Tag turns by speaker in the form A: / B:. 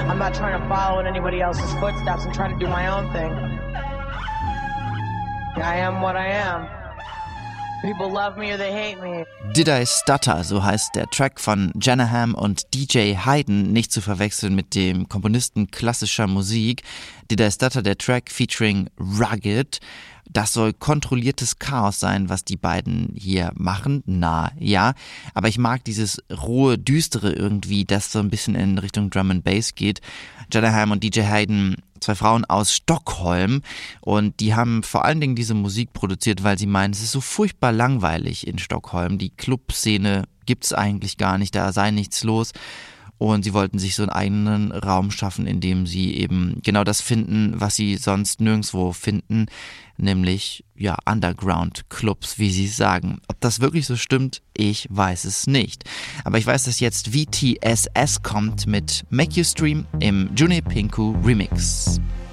A: I'm not trying to follow in anybody else's footsteps. I'm trying to do my own thing. I am what I am. People love me or they hate me.
B: Did I Stutter, so heißt der Track von Janaham und DJ Hayden, nicht zu verwechseln mit dem Komponisten klassischer Musik. Did I Stutter, der Track featuring Rugged. Das soll kontrolliertes Chaos sein, was die beiden hier machen. Na ja, aber ich mag dieses rohe, düstere irgendwie, das so ein bisschen in Richtung Drum and Bass geht. Janaham und DJ Hayden, 2 Frauen aus Stockholm, und die haben vor allen Dingen diese Musik produziert, weil sie meinen, es ist so furchtbar langweilig in Stockholm. Die Clubszene gibt's eigentlich gar nicht, da sei nichts los. Und sie wollten sich so einen eigenen Raum schaffen, in dem sie eben genau das finden, was sie sonst nirgendwo finden, nämlich ja Underground-Clubs, wie sie sagen. Ob das wirklich so stimmt, ich weiß es nicht. Aber ich weiß, dass jetzt VTSS kommt mit Make You Stream im June Pinku Remix.